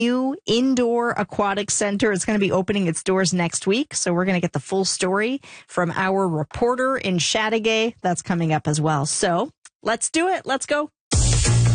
new indoor aquatic center. It's going to be opening its doors next week. So we're going to get the full story from our reporter in Chateauguay. That's coming up as well. So let's do it. Let's go.